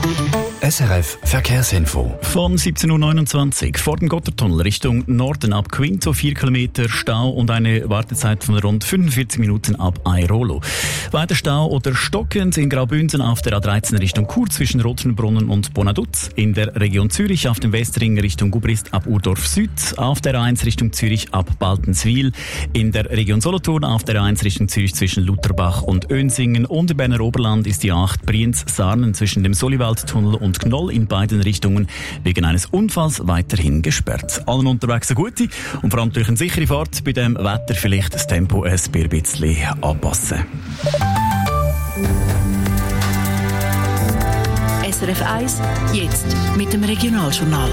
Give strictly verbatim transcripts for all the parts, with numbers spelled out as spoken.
S R F Verkehrsinfo. Von siebzehn Uhr neunundzwanzig vor dem Gotthardtunnel Richtung Norden ab Quinto, vier Kilometer Stau und eine Wartezeit von rund fünfundvierzig Minuten ab Airolo. Weiter Stau oder stockend in Graubünden auf der A dreizehn Richtung Chur zwischen Rothenbrunnen und Bonaduz. In der Region Zürich auf dem Westring Richtung Gubrist ab Urdorf Süd. Auf der A eins Richtung Zürich ab Baltenswil. In der Region Solothurn auf der A eins Richtung Zürich zwischen Lutherbach und Önsingen. Und im Berner Oberland ist die A acht Brienz-Sarnen zwischen dem Soliwaldtunnel und Knoll in beiden Richtungen wegen eines Unfalls weiterhin gesperrt. Allen unterwegs eine gute und vor allem durch eine sichere Fahrt. Bei dem Wetter vielleicht das Tempo ein bisschen anpassen. S R F eins, jetzt mit dem Regionaljournal.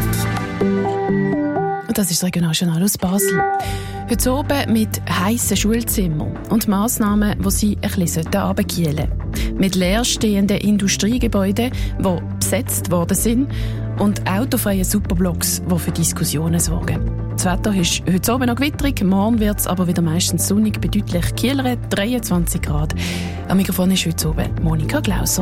Das ist das Regionaljournal aus Basel. Heute oben mit heissen Schulzimmern und Massnahmen, die sie ein bisschen runterkielen sollten. Mit leerstehenden Industriegebäuden, die besetzt worden sind, und autofreien Superblocks, die für Diskussionen sorgen. Das Wetter ist heute oben noch gewitterig, morgen wird es aber wieder meistens sonnig, bedeutlich kühler, dreiundzwanzig Grad. Am Mikrofon ist heute oben Monika Glauser.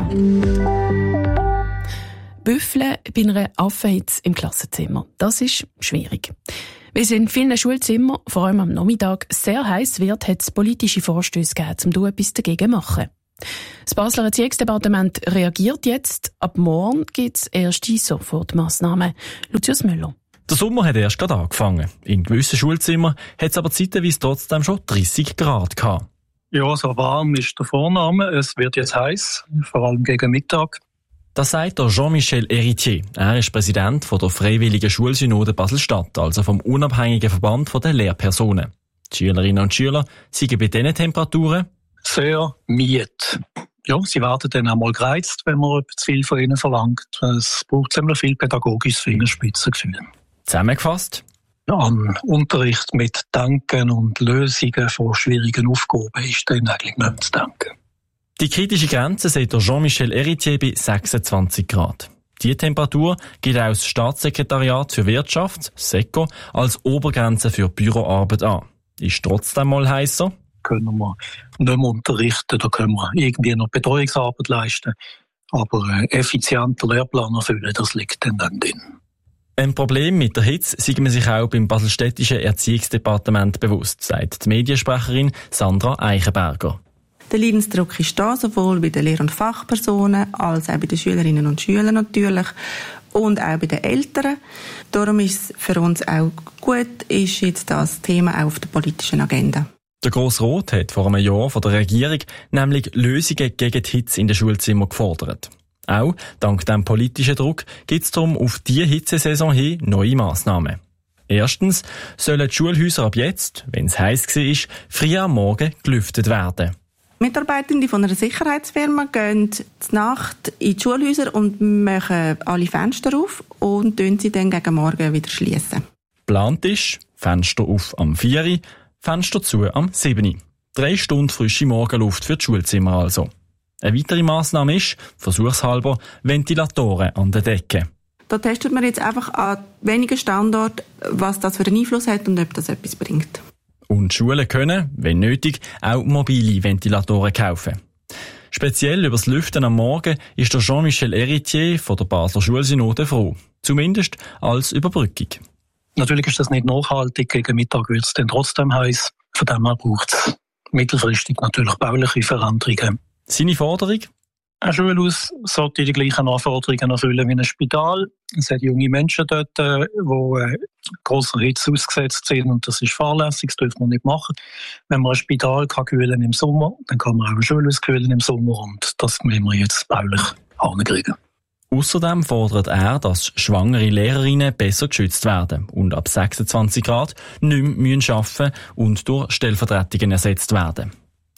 Büffeln bei einer Affenhitze im Klassenzimmer. Das ist schwierig. Weil es in vielen Schulzimmern, vor allem am Nachmittag, sehr heiß wird, hat es politische Vorstöße gegeben, um etwas dagegen zu machen. Das Basler Erziehungsdepartement reagiert jetzt. Ab morgen gibt es erste Sofortmaßnahmen. Lucius Müller. Der Sommer hat erst gerade angefangen. In gewissen Schulzimmern hat es aber zeitweise trotzdem schon dreissig Grad gehabt. Ja, so warm ist der Vorname. Es wird jetzt heiß, vor allem gegen Mittag. Das sagt der Jean-Michel Héritier. Er ist Präsident von der Freiwilligen Schulsynode Basel-Stadt, also vom unabhängigen Verband der Lehrpersonen. Die Schülerinnen und Schüler sind bei diesen Temperaturen sehr müde. Ja, sie werden dann auch mal gereizt, wenn man zu viel von ihnen verlangt. Es braucht ziemlich viel pädagogisches Fingerspitzengefühl. Zusammengefasst? Ja, am Unterricht mit Denken und Lösungen von schwierigen Aufgaben ist dann eigentlich nicht zu denken. Die kritische Grenze sieht der Jean-Michel Héritier bei sechsundzwanzig Grad. Diese Temperatur gilt auch das Staatssekretariat für Wirtschaft, SECO, als Obergrenze für Büroarbeit an. Ist trotzdem mal heißer? Können wir nicht mehr unterrichten, da können wir irgendwie noch Betreuungsarbeit leisten. Aber äh, effizienter Lehrplan erfüllen, das liegt dann, dann drin. Ein Problem mit der Hitze sei man sich auch beim baselstädtischen Erziehungsdepartement bewusst, sagt die Mediensprecherin Sandra Eichenberger. Der Leidensdruck ist da, sowohl bei den Lehr- und Fachpersonen als auch bei den Schülerinnen und Schülern natürlich und auch bei den Eltern. Darum ist es für uns auch gut, ist jetzt das Thema auch auf der politischen Agenda. Der Grossrot hat vor einem Jahr von der Regierung nämlich Lösungen gegen die Hitze in den Schulzimmern gefordert. Auch dank dem politischen Druck gibt es darum auf diese Hitzesaison hin neue Massnahmen. Erstens sollen die Schulhäuser ab jetzt, wenn es heiß war, früh am Morgen gelüftet werden. Mitarbeitende von einer Sicherheitsfirma gehen zur Nacht in die Schulhäuser und machen alle Fenster auf und schließen sie dann gegen Morgen wieder schliessen. Geplant ist Fenster auf am vier Uhr, Fenster zu am sieben Uhr. Drei Stunden frische Morgenluft für die Schulzimmer also. Eine weitere Massnahme ist, versuchshalber, Ventilatoren an der Decke. Da testet man jetzt einfach an wenigen Standorten, was das für einen Einfluss hat und ob das etwas bringt. Und Schulen können, wenn nötig, auch mobile Ventilatoren kaufen. Speziell über das Lüften am Morgen ist der Jean-Michel Héritier von der Basler Schulsynode froh. Zumindest als Überbrückung. Natürlich ist das nicht nachhaltig. Gegen Mittag wird es dann trotzdem heiß. Von dem her braucht es mittelfristig natürlich bauliche Veränderungen. Seine Forderung? Ein Schulhaus sollte die gleichen Anforderungen erfüllen wie ein Spital. Es hat junge Menschen dort, die äh, grosser Hitze ausgesetzt sind und das ist fahrlässig, das dürfen wir nicht machen. Wenn man ein Spital kann kühlen im Sommer, dann kann man auch ein Schulhaus kühlen im Sommer und das müssen wir jetzt baulich hinkriegen. Außerdem fordert er, dass schwangere Lehrerinnen besser geschützt werden und ab sechsundzwanzig Grad nicht mehr arbeiten müssen und durch Stellvertretungen ersetzt werden.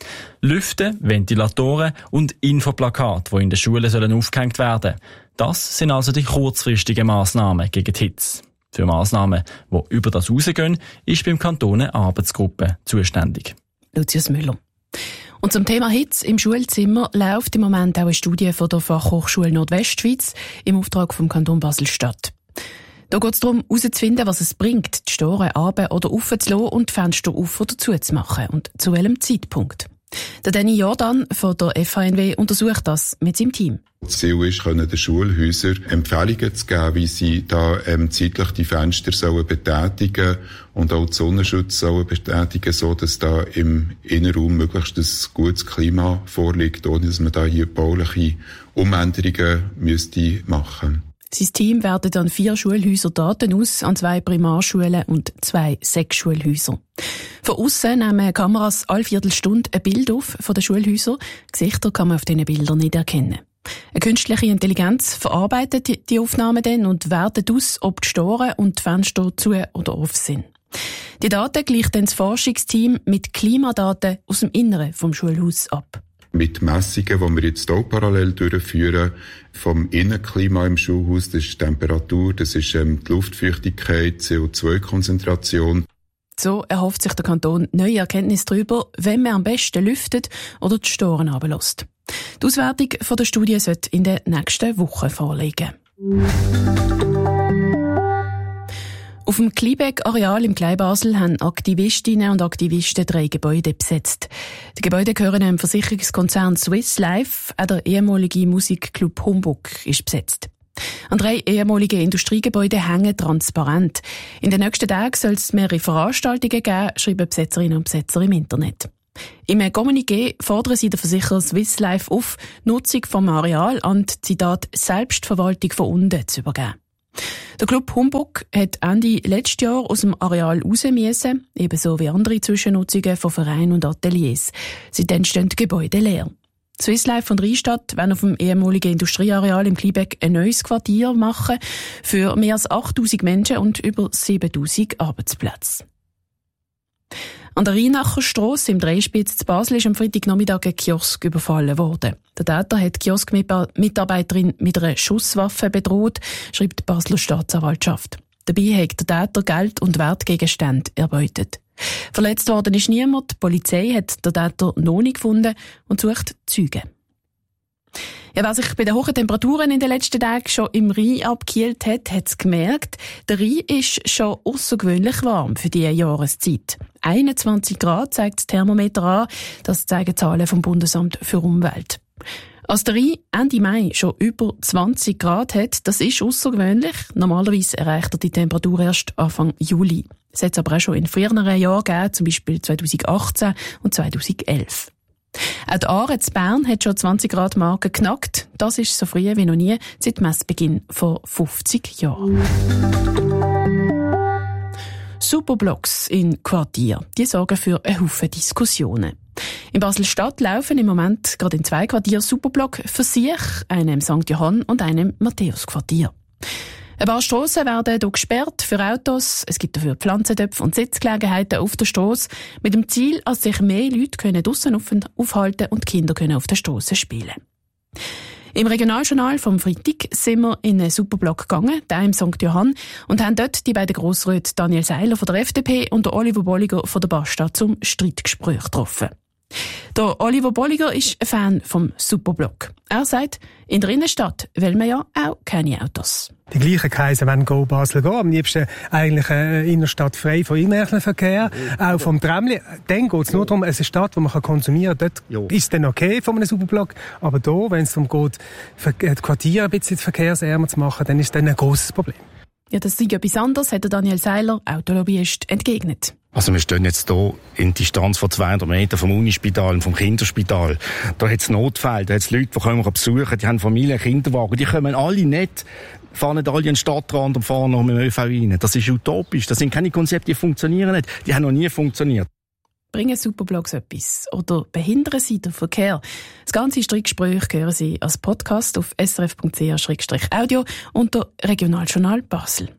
Lüften, Ventilatoren und Infoplakate, die in den Schulen sollen aufgehängt werden. Das sind also die kurzfristigen Massnahmen gegen die Hitze. Für Massnahmen, die über das rausgehen, ist beim Kanton eine Arbeitsgruppe zuständig. Lucius Müller. Und zum Thema Hitze im Schulzimmer läuft im Moment auch eine Studie von der Fachhochschule Nordwestschweiz im Auftrag vom Kanton Basel-Stadt. Da geht es darum, herauszufinden, was es bringt, die Storen runter oder rauf zu lassen und die Fenster auf oder zu zu machen und zu welchem Zeitpunkt. Der Danny Jordan von der F H N W untersucht das mit seinem Team. Das Ziel ist, den Schulhäusern Empfehlungen zu geben, wie sie da ähm, zeitlich die Fenster sollen betätigen und auch den Sonnenschutz sollen betätigen, so dass da im Innenraum möglichst ein gutes Klima vorliegt, ohne dass man da hier bauliche Umänderungen müsste machen. Sein Team wertet an vier Schulhäuser Daten aus, an zwei Primarschulen und zwei Sechsschulhäuser. Von aussen nehmen Kameras alle Viertelstunde ein Bild auf von den Schulhäusern. Gesichter kann man auf diesen Bildern nicht erkennen. Eine künstliche Intelligenz verarbeitet die Aufnahmen dann und wertet aus, ob die Storen und die Fenster zu oder offen sind. Die Daten gleicht dann das Forschungsteam mit Klimadaten aus dem Inneren vom Schulhaus ab. Mit Messungen, die wir jetzt auch parallel durchführen, vom Innenklima im Schulhaus, das ist die Temperatur, das ist ähm, die Luftfeuchtigkeit, C O zwei Konzentration. So erhofft sich der Kanton neue Erkenntnisse darüber, wenn man am besten lüftet oder die Storen runterlässt. Die Auswertung von der Studie sollte in den nächsten Wochen vorliegen. Auf dem Klibeck-Areal im Kleinbasel haben Aktivistinnen und Aktivisten drei Gebäude besetzt. Die Gebäude gehören dem Versicherungskonzern Swiss Life, auch der ehemalige Musikclub Humbug ist besetzt. An drei ehemaligen Industriegebäuden hängen transparent. In den nächsten Tagen soll es mehrere Veranstaltungen geben, schreiben Besetzerinnen und Besetzer im Internet. Im Kommuniqué fordern sie den Versicherer Swiss Life auf, Nutzung vom Areal an die, Zitat, Selbstverwaltung von unten zu übergeben. Der Club Humbug hat Ende letztes Jahr aus dem Areal raus müssen, ebenso wie andere Zwischennutzungen von Vereinen und Ateliers. Seitdem stehen die Gebäude leer. Swiss Life und Rheinstadt werden auf dem ehemaligen Industrieareal im Kliebeck ein neues Quartier machen für mehr als achttausend Menschen und über siebentausend Arbeitsplätze. An der Rheinacher Strasse im Dreispitz zu Basel ist am Freitagnachmittag ein Kiosk überfallen worden. Der Täter hat die Kiosk-Mitarbeiterin mit einer Schusswaffe bedroht, schreibt die Basler Staatsanwaltschaft. Dabei hat der Täter Geld und Wertgegenstände erbeutet. Verletzt worden ist niemand, die Polizei hat den Täter noch nicht gefunden und sucht Zeugen. Ja, wer sich bei den hohen Temperaturen in den letzten Tagen schon im Rhein abgekühlt hat, hat es gemerkt, der Rhein ist schon außergewöhnlich warm für diese Jahreszeit. einundzwanzig Grad zeigt das Thermometer an, das zeigen Zahlen vom Bundesamt für Umwelt. Als der Rhein Ende Mai schon über zwanzig Grad hat, das ist außergewöhnlich. Normalerweise erreicht er die Temperatur erst Anfang Juli. Es hat es aber auch schon in früheren Jahren gegeben, zum Beispiel zweitausendachtzehn und zweitausendelf. Auch die Aare zu Bern hat schon zwanzig Grad Marke geknackt. Das ist so früh wie noch nie seit Messbeginn vor fünfzig Jahren. Superblocks in Quartier, die sorgen für einen Haufen Diskussionen. In Basel-Stadt laufen im Moment gerade in zwei Quartieren Superblock-Versuche, einem im Sankt Johann und einem im Matthäusquartier. Ein paar Strassen werden hier gesperrt für Autos. Es gibt dafür Pflanzentöpfe und Sitzgelegenheiten auf der Strasse mit dem Ziel, dass sich mehr Leute können draussen aufhalten und Kinder können auf der Strasse spielen. Im Regionaljournal vom Freitag sind wir in einen Superblock gegangen, der im Sankt Johann, und haben dort die beiden Grossräte Daniel Seiler von der F D P und Oliver Bolliger von der Basta zum Streitgespräch getroffen. Der Oliver Bolliger ist ein Fan vom Superblock. Er sagt, in der Innenstadt will man ja auch keine Autos. Die gleichen Kreise wollen Go Basel gehen. Am liebsten eigentlich eine Innenstadt frei von innerlichen Verkehr, auch vom Tramli. Dann geht es nur darum, es ist eine Stadt, die man konsumieren kann. Dort jo. Ist es dann okay von einem Superblock. Aber da, wenn es darum geht, das Quartier ein bisschen verkehrsärmer zu machen, dann ist das ein grosses Problem. Ja, das ist etwas anderes, hat Daniel Seiler, Autolobbyist, entgegnet. Also wir stehen jetzt hier in Distanz von zweihundert Metern vom Unispital und vom Kinderspital. Da hat es Notfälle, da hat es Leute, die können wir besuchen, die haben Familien, Kinderwagen, die kommen alle nicht, fahren nicht alle an den Stadtrand und fahren noch mit dem ÖV rein. Das ist utopisch, das sind keine Konzepte, die funktionieren nicht, die haben noch nie funktioniert. Bringen Superblocks etwas oder behindern sie den Verkehr? Das ganze Streitgespräch hören Sie als Podcast auf s r f punkt c h slash audio unter Regionaljournal Basel.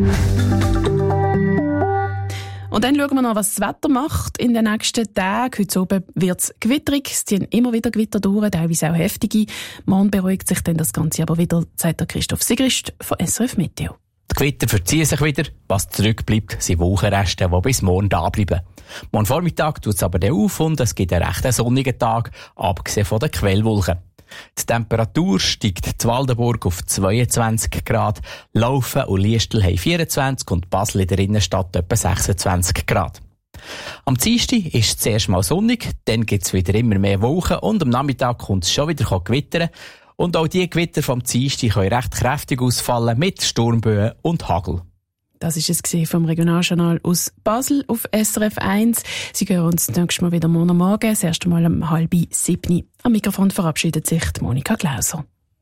Und dann schauen wir noch, was das Wetter macht in den nächsten Tagen. Heute oben wird es gewitterig, es ziehen immer wieder Gewitter durch, teilweise auch heftige. Morgen beruhigt sich dann das Ganze aber wieder, sagt der Christoph Sigrist von S R F Meteo. Die Gewitter verziehen sich wieder. Was zurückbleibt, sind Wolkenreste, die bis morgen da bleiben. Morgen Vormittag tut es aber dann auf und es gibt einen recht sonnigen Tag, abgesehen von den Quellwolken. Die Temperatur steigt in Waldenburg auf zweiundzwanzig Grad, Laufen und Liestel haben vierundzwanzig und Basel in der Innenstadt etwa sechsundzwanzig Grad. Am Dienstag ist es zuerst mal sonnig, dann gibt es wieder immer mehr Wolken und am Nachmittag kommt es schon wieder gewittern. Und auch die Gewitter vom Dienstag können recht kräftig ausfallen mit Sturmböen und Hagel. Das ist es vom Regionaljournal aus Basel auf S R F eins. Sie hören uns nächstes Mal wieder morgen Morgen, das erste Mal um halb sieben. Am Mikrofon verabschiedet sich Monika Glauser.